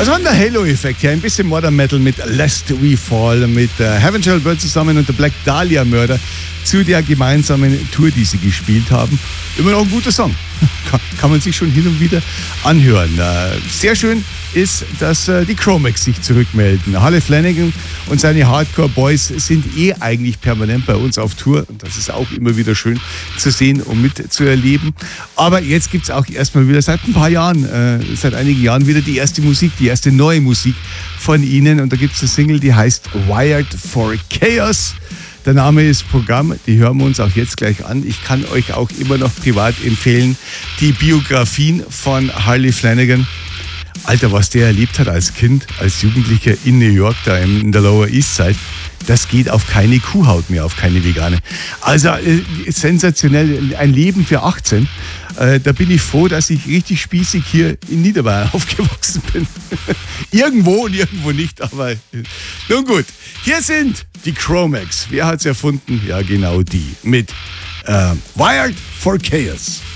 Das war der Halo-Effekt hier. Ein bisschen Modern Metal mit Lest We Fall, mit Heaven Shall Burn zusammen und der Black Dahlia Murder zu der gemeinsamen Tour, die sie gespielt haben. Immer noch ein guter Song. Kann man sich schon hin und wieder anhören. Sehr schön ist, dass die Chromex sich zurückmelden. Harley Flanagan und seine Hardcore Boys sind eigentlich permanent bei uns auf Tour. Und das ist auch immer wieder schön zu sehen und mitzuerleben. Aber jetzt gibt es auch erstmal wieder seit ein paar Jahren, seit einigen Jahren wieder die erste Musik, die erste neue Musik von ihnen. Und da gibt es eine Single, die heißt Wired for Chaos. Der Name ist Programm, die hören wir uns auch jetzt gleich an. Ich kann euch auch immer noch privat empfehlen, die Biografien von Harley Flanagan. Alter, was der erlebt hat als Kind, als Jugendlicher in New York, da in der Lower East Side, das geht auf keine Kuhhaut mehr, auf keine vegane. Also sensationell, ein Leben für 18. Da bin ich froh, dass ich richtig spießig hier in Niederbayern aufgewachsen bin. Irgendwo und irgendwo nicht, aber nun gut. Hier sind die Chromex. Wer hat's erfunden? Ja, genau die. Mit Wired for Chaos.